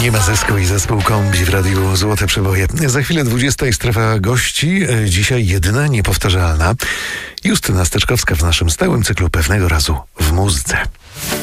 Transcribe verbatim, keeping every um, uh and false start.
Nie ma zysku i zespół Kombi w radiu Złote Przeboje. Za chwilę dwudziesta strefa gości. Dzisiaj jedyna, niepowtarzalna Justyna Steczkowska w naszym stałym cyklu Pewnego razu w muzyce.